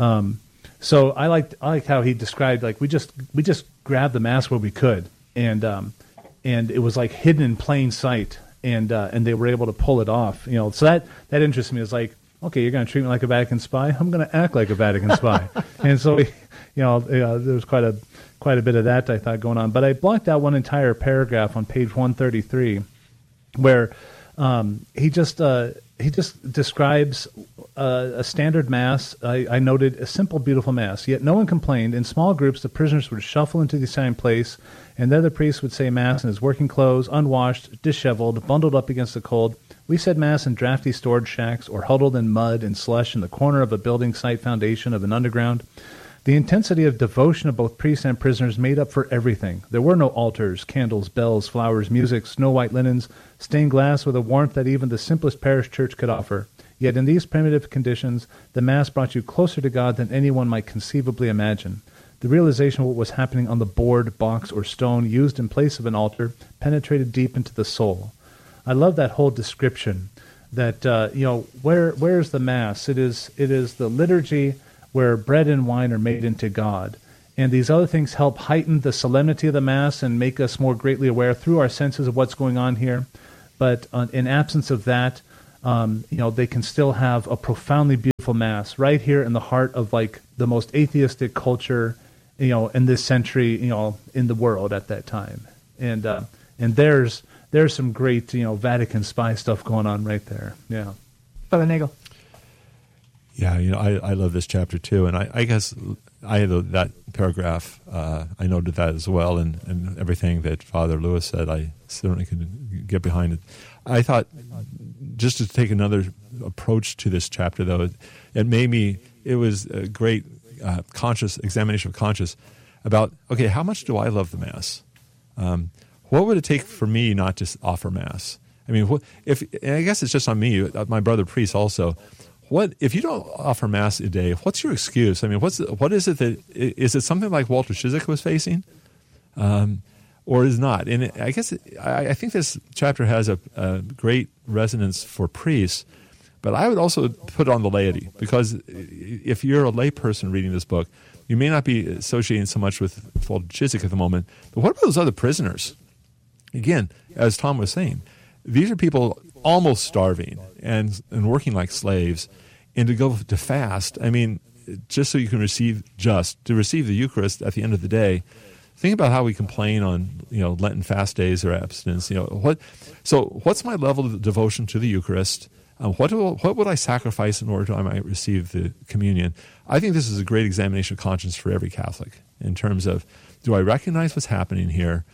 So I like how he described, like, we just grabbed the Mass where we could, and it was like hidden in plain sight, and they were able to pull it off. So that interests me. It's like, okay, you're going to treat me like a Vatican spy. I'm going to act like a Vatican spy. And so, there was quite a bit of that, I thought, going on. But I blocked out one entire paragraph on page 133, where he just describes a standard Mass. I noted a simple, beautiful Mass. Yet no one complained. In small groups, the prisoners would shuffle into the assigned place, and there the priest would say Mass in his working clothes, unwashed, disheveled, bundled up against the cold. We said Mass in drafty storage shacks, or huddled in mud and slush in the corner of a building site foundation of an underground. The intensity of devotion of both priests and prisoners made up for everything. There were no altars, candles, bells, flowers, music, snow-white linens, stained glass with a warmth that even the simplest parish church could offer. Yet in these primitive conditions, the Mass brought you closer to God than anyone might conceivably imagine. The realization of what was happening on the board, box, or stone used in place of an altar penetrated deep into the soul. I love that whole description that, where's the Mass? It is the liturgy where bread and wine are made into God. And these other things help heighten the solemnity of the Mass and make us more greatly aware through our senses of what's going on here. But in absence of that, they can still have a profoundly beautiful Mass right here in the heart of like the most atheistic culture, in this century, in the world at that time. And there's some great, Vatican spy stuff going on right there. Yeah. Father Nagel. Yeah, I love this chapter too, and I guess I had that paragraph. I noted that as well, and everything that Father Lewis said, I certainly could get behind it. I thought, just to take another approach to this chapter, though, it was a great conscious examination of conscience about, okay, how much do I love the Mass? What would it take for me not to offer Mass? I mean, and I guess it's just on me, my brother priest also. What if you don't offer Mass a day? What's your excuse? I mean, what is it that is it something like Walter Ciszek was facing, or is not? And I guess I think this chapter has a great resonance for priests, but I would also put it on the laity, because if you're a layperson reading this book, you may not be associating so much with Walter Ciszek at the moment. But what about those other prisoners? Again, as Tom was saying, these are people almost starving and working like slaves, and to go to fast, I mean, just so you can receive the Eucharist at the end of the day. Think about how we complain on Lenten fast days or abstinence. What's my level of devotion to the Eucharist? What would I sacrifice in order to I might receive the communion? I think this is a great examination of conscience for every Catholic in terms of, do I recognize what's happening here?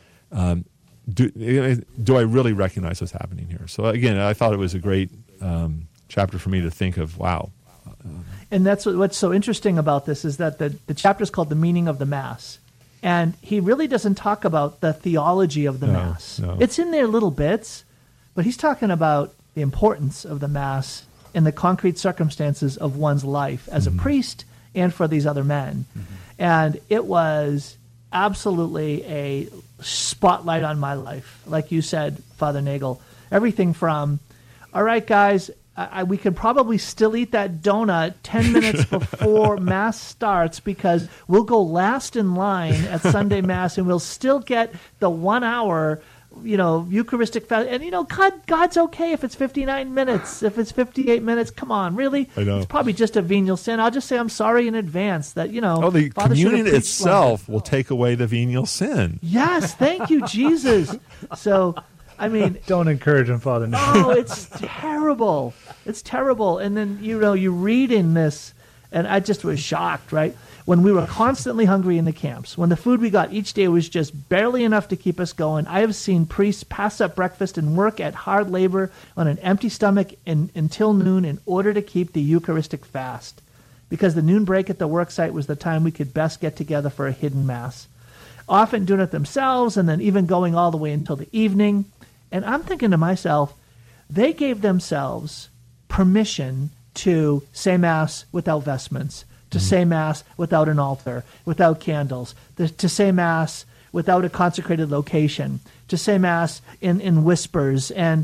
Do I really recognize what's happening here? So again, I thought it was a great chapter for me to think of. Wow. And that's what's so interesting about this is that the chapter is called The Meaning of the Mass. And he really doesn't talk about the theology of the Mass. No. It's in there little bits, but he's talking about the importance of the Mass in the concrete circumstances of one's life as a priest and for these other men. And it was absolutely a spotlight on my life. Like you said, Father Nagel, everything from, all right, guys, we could probably still eat that donut 10 minutes before Mass starts, because we'll go last in line at Sunday Mass and we'll still get the 1 hour, Eucharistic fast. And, God's okay if it's 59 minutes, if it's 58 minutes. Come on, really? I know. It's probably just a venial sin. I'll just say I'm sorry in advance that, the Father communion itself will take away the venial sin. Yes, thank you, Jesus. So, I mean, don't encourage him, Father. Oh, it's terrible. It's terrible. And then, you read in this, and I just was shocked, right? When we were constantly hungry in the camps, when the food we got each day was just barely enough to keep us going, I have seen priests pass up breakfast and work at hard labor on an empty stomach until noon in order to keep the Eucharistic fast, because the noon break at the work site was the time we could best get together for a hidden Mass, often doing it themselves and then even going all the way until the evening. And I'm thinking to myself, they gave themselves permission to say Mass without vestments, to say Mass without an altar, without candles, to say Mass without a consecrated location, to say Mass in whispers. And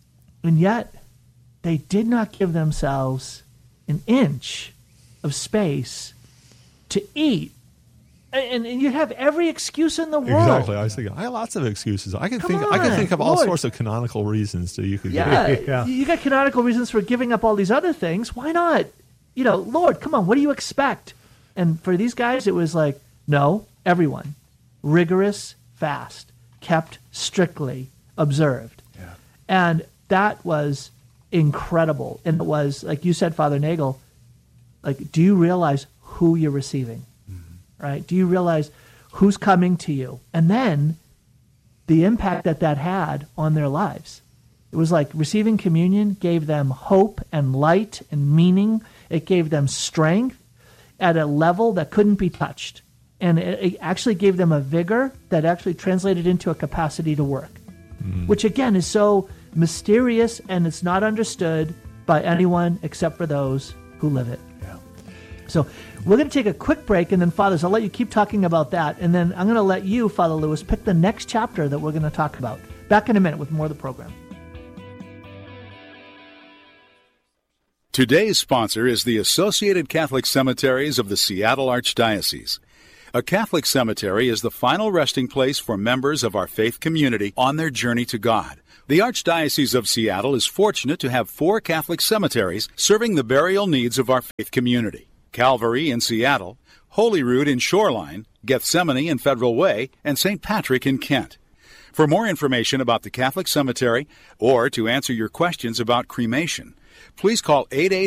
yet, they did not give themselves an inch of space to eat. And you have every excuse in the world. Exactly. I was thinking, I have lots of excuses. I can think of all sorts of canonical reasons that you could give. Yeah. You got canonical reasons for giving up all these other things. Why not? Lord, come on, what do you expect? And for these guys, it was like, no, everyone. Rigorous fast, kept strictly observed. Yeah. And that was incredible. And it was, like you said, Father Nagel, like, do you realize who you're receiving? Right? Do you realize who's coming to you? And then the impact that had on their lives. It was like receiving communion gave them hope and light and meaning. It gave them strength at a level that couldn't be touched. And it actually gave them a vigor that actually translated into a capacity to work, which again is so mysterious, and it's not understood by anyone except for those who live it. Yeah. So we're going to take a quick break, and then, Fathers, I'll let you keep talking about that, and then I'm going to let you, Father Lewis, pick the next chapter that we're going to talk about. Back in a minute with more of the program. Today's sponsor is the Associated Catholic Cemeteries of the Seattle Archdiocese. A Catholic cemetery is the final resting place for members of our faith community on their journey to God. The Archdiocese of Seattle is fortunate to have 4 Catholic cemeteries serving the burial needs of our faith community: Calvary in Seattle, Holyrood in Shoreline, Gethsemane in Federal Way, and St. Patrick in Kent. For more information about the Catholic Cemetery or to answer your questions about cremation, please call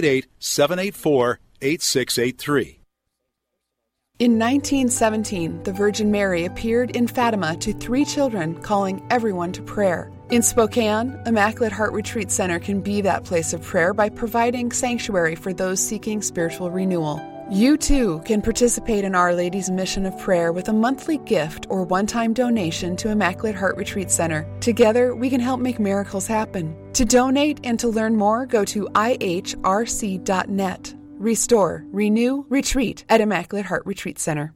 888-784-8683. In 1917, the Virgin Mary appeared in Fatima to 3 children, calling everyone to prayer. In Spokane, Immaculate Heart Retreat Center can be that place of prayer by providing sanctuary for those seeking spiritual renewal. You too can participate in Our Lady's mission of prayer with a monthly gift or one-time donation to Immaculate Heart Retreat Center. Together, we can help make miracles happen. To donate and to learn more, go to ihrc.net. Restore, renew, retreat at Immaculate Heart Retreat Center.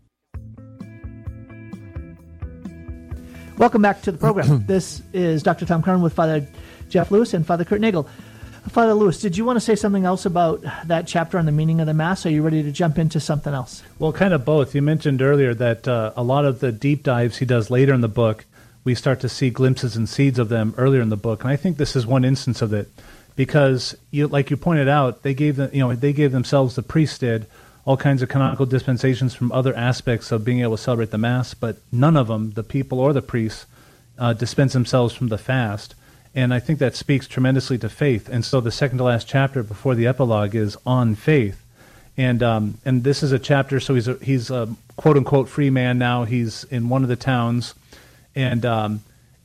Welcome back to the program. This is Dr. Tom Curran with Father Jeff Lewis and Father Kurt Nagel. Father Lewis, did you want to say something else about that chapter on the meaning of the Mass? Are you ready to jump into something else? Well, kind of both. You mentioned earlier that a lot of the deep dives he does later in the book, we start to see glimpses and seeds of them earlier in the book. And I think this is one instance of it. Because, like you pointed out, they gave themselves, the priests did, all kinds of canonical dispensations from other aspects of being able to celebrate the Mass, but none of them, the people or the priests, dispense themselves from the fast. And I think that speaks tremendously to faith. And so the second to last chapter before the epilogue is on faith. And this is a chapter, so he's a quote-unquote free man now. He's in one of the towns, and a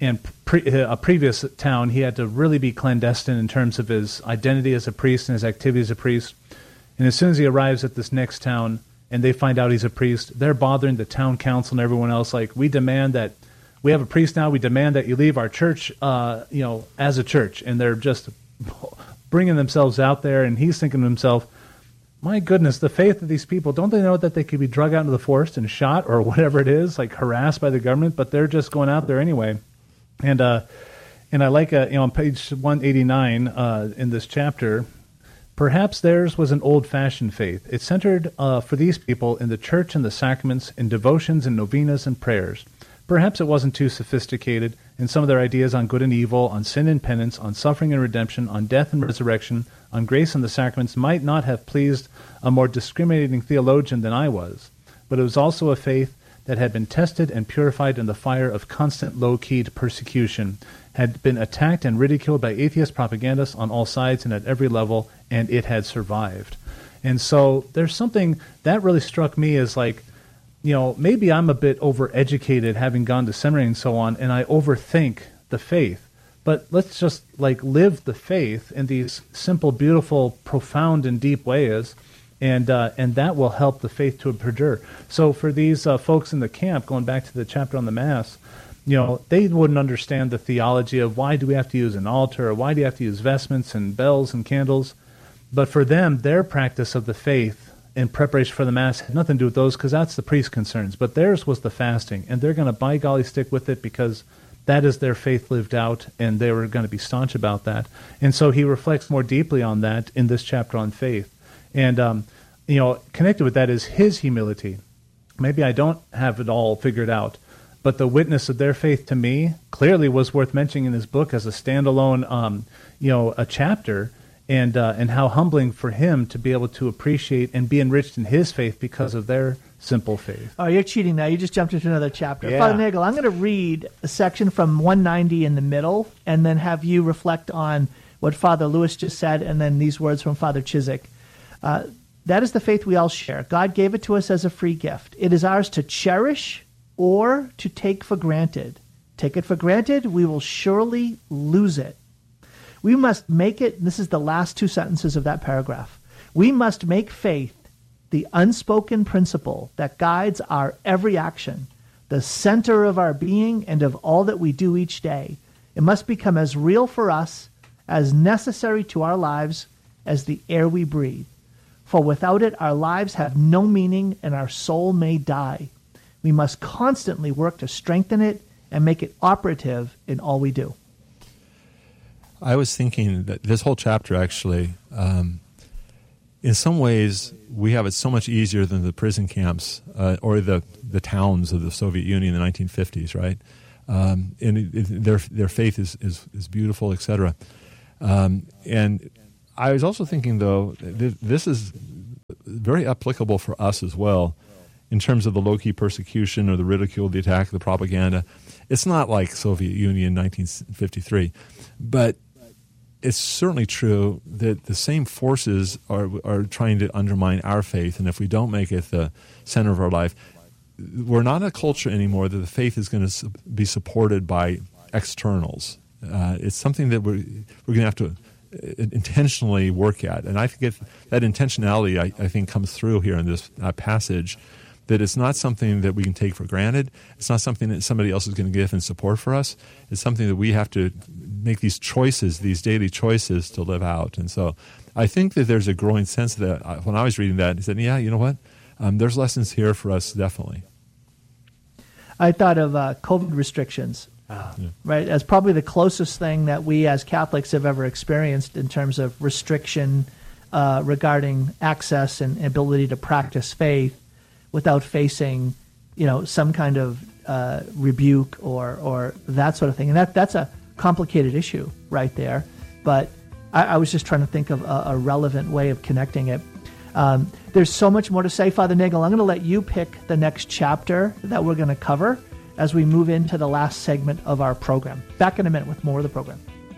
previous town, he had to really be clandestine in terms of his identity as a priest and his activity as a priest. And as soon as he arrives at this next town and they find out he's a priest, they're bothering the town council and everyone else, like, we demand that, we have a priest now, we demand that you leave our church, as a church. And they're just bringing themselves out there, and he's thinking to himself, my goodness, the faith of these people, don't they know that they could be drug out into the forest and shot or whatever it is, like harassed by the government, but they're just going out there anyway. And I like, on page 189 in this chapter, perhaps theirs was an old-fashioned faith. It centered for these people in the church and the sacraments, in devotions and novenas and prayers. Perhaps it wasn't too sophisticated, and some of their ideas on good and evil, on sin and penance, on suffering and redemption, on death and resurrection, on grace and the sacraments might not have pleased a more discriminating theologian than I was. But it was also a faith that had been tested and purified in the fire of constant low-keyed persecution, had been attacked and ridiculed by atheist propagandists on all sides and at every level, and it had survived. And so there's something that really struck me as like, maybe I'm a bit overeducated having gone to seminary and so on, and I overthink the faith. But let's just live the faith in these simple, beautiful, profound, and deep ways, and that will help the faith to perdure. So for these folks in the camp, going back to the chapter on the Mass, they wouldn't understand the theology of why do we have to use an altar, or why do you have to use vestments and bells and candles. But for them, their practice of the faith in preparation for the Mass had nothing to do with those, because that's the priest's concerns. But theirs was the fasting, and they're going to by golly stick with it because that is their faith lived out, and they were going to be staunch about that. And so he reflects more deeply on that in this chapter on faith. And, connected with that is his humility. Maybe I don't have it all figured out, but the witness of their faith to me clearly was worth mentioning in his book as a standalone, a chapter. And how humbling for him to be able to appreciate and be enriched in his faith because of their simple faith. Oh, you're cheating now. You just jumped into another chapter. Yeah. Father Nagel, I'm going to read a section from 190 in the middle, and then have you reflect on what Father Lewis just said, and then these words from Father Chiswick. That is the faith we all share. God gave it to us as a free gift. It is ours to cherish or to take for granted. Take it for granted, we will surely lose it. We must make it, this is the last 2 sentences of that paragraph, we must make faith the unspoken principle that guides our every action, the center of our being and of all that we do each day. It must become as real for us, as necessary to our lives as the air we breathe. For without it, our lives have no meaning and our soul may die. We must constantly work to strengthen it and make it operative in all we do. I was thinking that this whole chapter actually in some ways, we have it so much easier than the prison camps or the towns of the Soviet Union in the 1950s, right? And their faith is beautiful, etc. And I was also thinking, though, this is very applicable for us as well in terms of the low-key persecution or the ridicule, the attack, the propaganda. It's not like Soviet Union 1953, but it's certainly true that the same forces are trying to undermine our faith, and if we don't make it the center of our life, we're not a culture anymore that the faith is going to be supported by externals. It's something that we're going to have to intentionally work at, and I think that intentionality I think comes through here in this passage. That it's not something that we can take for granted. It's not something that somebody else is going to give in support for us. It's something that we have to make these choices, these daily choices to live out. And so I think that there's a growing sense that when I was reading that, I said, yeah, you know what? There's lessons here for us, definitely. I thought of COVID restrictions, right, as probably the closest thing that we as Catholics have ever experienced in terms of restriction regarding access and ability to practice faith without facing, some kind of rebuke or that sort of thing. And that's a complicated issue right there. But I was just trying to think of a relevant way of connecting it. There's so much more to say, Father Nagel. I'm going to let you pick the next chapter that we're going to cover as we move into the last segment of our program. Back in a minute with more of the program.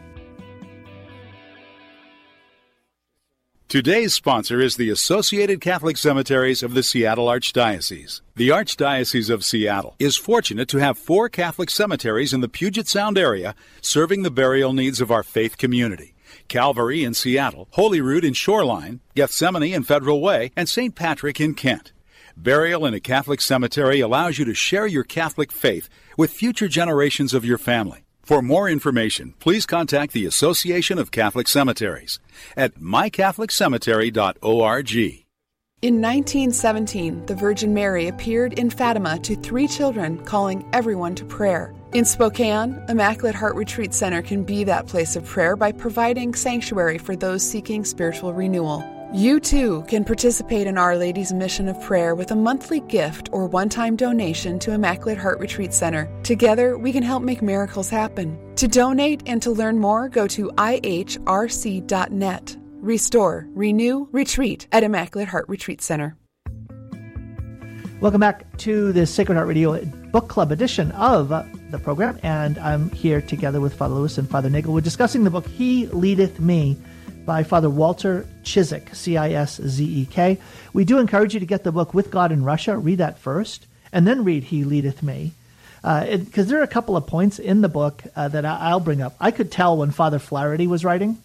Today's sponsor is the Associated Catholic Cemeteries of the Seattle Archdiocese. The Archdiocese of Seattle is fortunate to have 4 Catholic cemeteries in the Puget Sound area serving the burial needs of our faith community. Calvary in Seattle, Holyrood in Shoreline, Gethsemane in Federal Way, and St. Patrick in Kent. Burial in a Catholic cemetery allows you to share your Catholic faith with future generations of your family. For more information, please contact the Association of Catholic Cemeteries at mycatholiccemetery.org. In 1917, the Virgin Mary appeared in Fatima to 3 children, calling everyone to prayer. In Spokane, Immaculate Heart Retreat Center can be that place of prayer by providing sanctuary for those seeking spiritual renewal. You too can participate in Our Lady's mission of prayer with a monthly gift or one-time donation to Immaculate Heart Retreat Center. Together, we can help make miracles happen. To donate and to learn more, go to ihrc.net. Restore, renew, retreat at Immaculate Heart Retreat Center. Welcome back to the Sacred Heart Radio Book Club edition of the program, and I'm here together with Father Lewis and Father Nagel. We're discussing the book He Leadeth Me by Father Walter Ciszek, Ciszek. We do encourage you to get the book With God in Russia. Read that first, and then read He Leadeth Me, because there are a couple of points in the book that I'll bring up. I could tell when Father Flaherty was writing.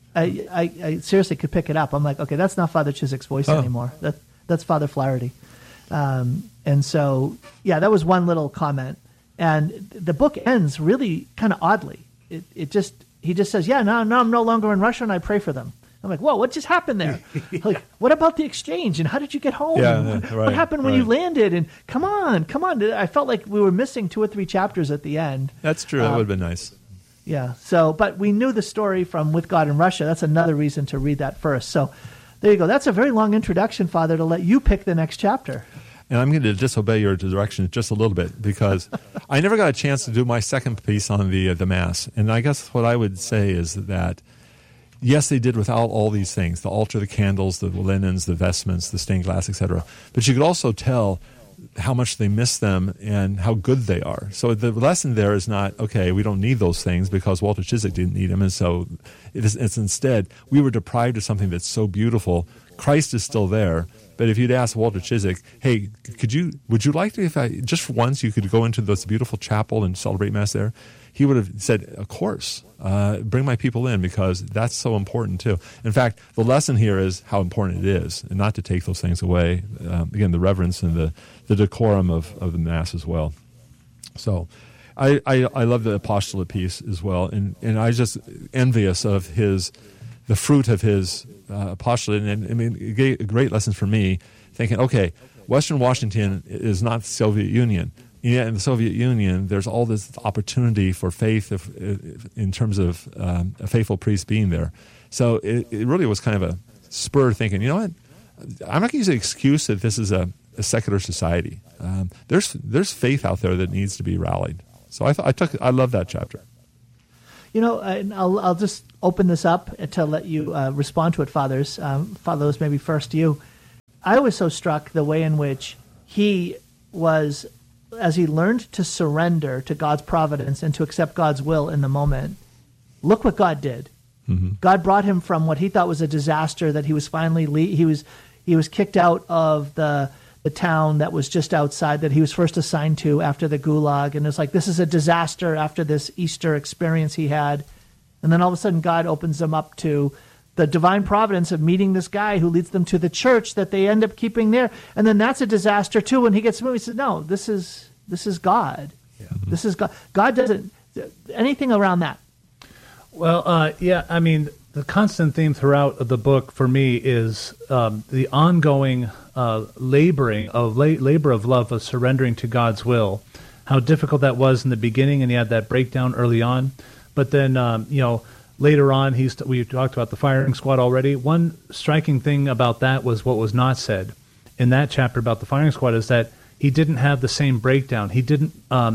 I seriously could pick it up. I'm like, okay, that's not Father Ciszek's voice anymore. That's Father Flaherty. And so, yeah, that was one little comment. And the book ends really kind of oddly. He just says, yeah, no, I'm no longer in Russia, and I pray for them. I'm like, whoa, what just happened there? Like, what about the exchange, and how did you get home? What happened when you landed? And come on. I felt like we were missing 2 or 3 chapters at the end. That's true. That would have been nice. Yeah. So, but we knew the story from With God in Russia. That's another reason to read that first. So there you go. That's a very long introduction, Father, to let you pick the next chapter. And I'm going to disobey your direction just a little bit because I never got a chance to do my second piece on the Mass. And I guess what I would say is that, yes, they did without all these things, the altar, the candles, the linens, the vestments, the stained glass, etc. But you could also tell how much they miss them and how good they are. So the lesson there is not, okay, we don't need those things because Walter Ciszek didn't need them. And so it's instead, we were deprived of something that's so beautiful. Christ is still there. But if you'd ask Walter Ciszek, hey, would you like to, if just for once you could go into this beautiful chapel and celebrate Mass there? He would have said, of course, bring my people in because that's so important too. In fact, the lesson here is how important it is and not to take those things away. Again, the reverence and the decorum of the Mass as well. So I love the apostolate piece as well. And I was just envious of the fruit of his apostolate. And I mean, it gave a great lesson for me thinking, okay, Western Washington is not the Soviet Union. Yeah, in the Soviet Union, there's all this opportunity for faith in terms of a faithful priest being there. So it really was kind of spur thinking, you know what? I'm not going to use the excuse that this is a secular society. There's faith out there that needs to be rallied. So I love that chapter. I'll just open this up to let you respond to it, Fathers. Father Lewis, maybe first you. I was so struck the way in which he was, as he learned to surrender to God's providence and to accept God's will in the moment. Look what God did. Mm-hmm. God brought him from what he thought was a disaster, that he was finally he was kicked out of the town that was just outside that he was first assigned to after the Gulag. And it's like, this is a disaster after this Easter experience he had. And then all of a sudden God opens them up to the divine providence of meeting this guy who leads them to the church that they end up keeping there. And then that's a disaster too. When he gets moved, he says, no, this is God. Yeah. This is God. God doesn't, anything around that. Well, I mean, the constant theme throughout the book for me is the ongoing labor of love, of surrendering to God's will. How difficult that was in the beginning, and he had that breakdown early on. But then, later on, we talked about the firing squad already. One striking thing about that was what was not said in that chapter about the firing squad is that he didn't have the same breakdown. He didn't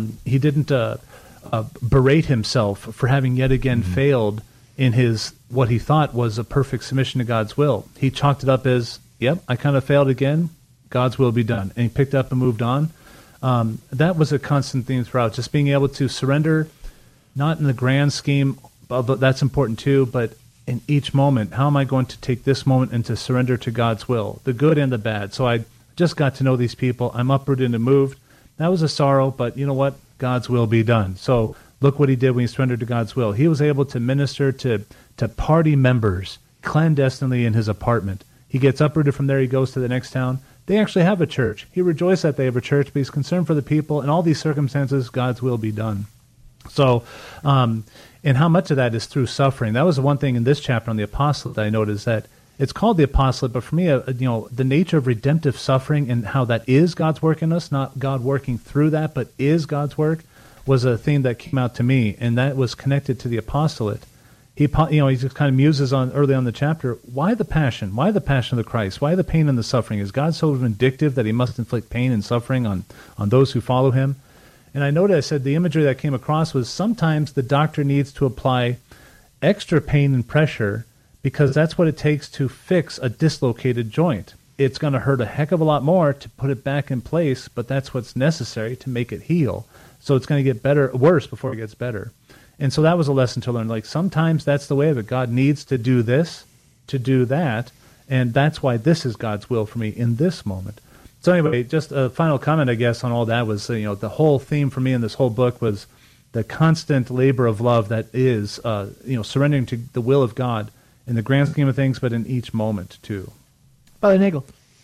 berate himself for having yet again failed in his what he thought was a perfect submission to God's will. He chalked it up as, yep, I kind of failed again. God's will be done. And he picked up and moved on. That was a constant theme throughout, just being able to surrender, not in the grand scheme, but that's important too, but in each moment, how am I going to take this moment and to surrender to God's will, the good and the bad? So I just got to know these people. I'm uprooted and moved. That was a sorrow, but you know what? God's will be done. So look what he did when he surrendered to God's will. He was able to minister to party members clandestinely in his apartment. He gets uprooted from there. He goes to the next town. They actually have a church. He rejoiced that they have a church, but he's concerned for the people. In all these circumstances, God's will be done. So, and how much of that is through suffering? That was the one thing in this chapter on the apostolate that I noticed, that it's called the apostolate, but for me, the nature of redemptive suffering and how that is God's work in us, not God working through that, but is God's work, was a theme that came out to me, and that was connected to the apostolate. He just kind of muses on early on in the chapter, why the passion? Why the passion of the Christ? Why the pain and the suffering? Is God so vindictive that he must inflict pain and suffering on those who follow him? And I noticed, I said the imagery that came across was sometimes the doctor needs to apply extra pain and pressure because that's what it takes to fix a dislocated joint. It's going to hurt a heck of a lot more to put it back in place, but that's what's necessary to make it heal. So it's going to get worse before it gets better. And so that was a lesson to learn. Like, sometimes that's the way of it. God needs to do this, to do that, and that's why this is God's will for me in this moment. So anyway, just a final comment, I guess, on all that was, the whole theme for me in this whole book was the constant labor of love that is, surrendering to the will of God in the grand scheme of things, but in each moment too. Father Nagel.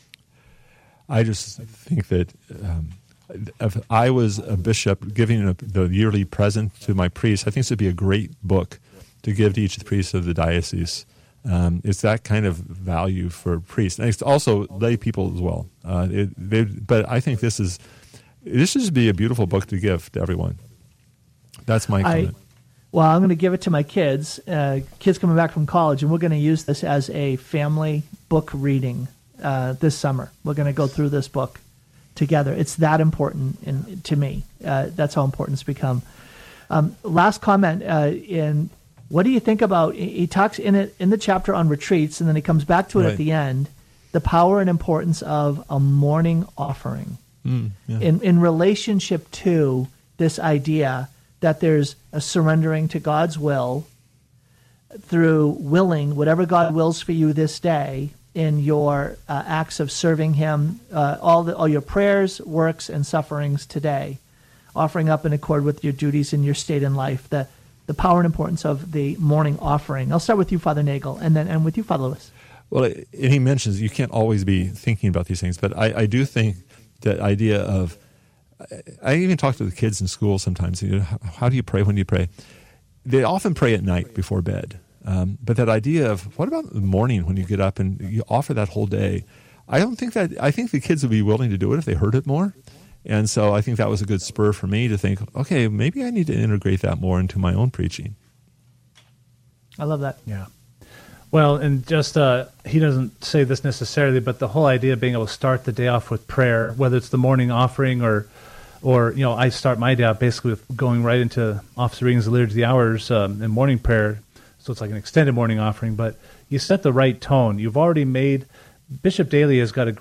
I just think that if I was a bishop giving the yearly present to my priests, I think this would be a great book to give to each of the priests of the diocese. It's that kind of value for priests. And it's also lay people as well. But I think this should be a beautiful book to give to everyone. That's my comment. Well, I'm going to give it to my kids coming back from college, and we're going to use this as a family book reading this summer. We're going to go through this book together. It's that important to me. That's how important it's become. Last comment what do you think about, he talks in the chapter on retreats, and then he comes back to it at the end, the power and importance of a morning offering in relationship to this idea that there's a surrendering to God's will through willing whatever God wills for you this day in your acts of serving him, all your prayers, works, and sufferings today, offering up in accord with your duties and your state in life, the power and importance of the morning offering. I'll start with you, Father Nagel, and then and with you, Father Lewis. Well, and he mentions you can't always be thinking about these things, but I do think that idea of, I even talk to the kids in school sometimes, how do you pray, when do you pray? They often pray at night before bed. But that idea of, what about the morning when you get up and you offer that whole day? I think the kids would be willing to do it if they heard it more. And so I think that was a good spur for me to think, okay, maybe I need to integrate that more into my own preaching. I love that. Yeah. Well, and just he doesn't say this necessarily, but the whole idea of being able to start the day off with prayer, whether it's the morning offering or I start my day out basically with going right into Office Readings of the Liturgy of the Hours and morning prayer, so it's like an extended morning offering. But you set the right tone. You've already made. Bishop Daly has got a